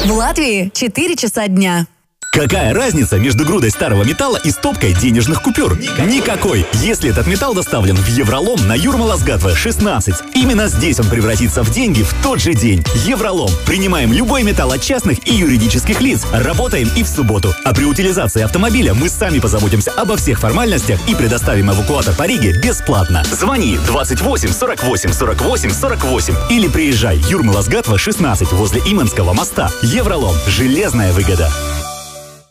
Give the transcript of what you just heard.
В Латвии 4 часа дня. Какая разница между грудой старого металла и стопкой денежных купюр? Никакой, если этот металл доставлен в Евролом на Юрмала-Сгатва, 16. Именно здесь он превратится в деньги в тот же день. Евролом. Принимаем любой металл от частных и юридических лиц. Работаем и в субботу. А при утилизации автомобиля мы сами позаботимся обо всех формальностях и предоставим эвакуатор по Риге бесплатно. Звони 28 48 48 48 или приезжай Юрмала-Сгатва, 16 возле Иманского моста. Евролом. Железная выгода.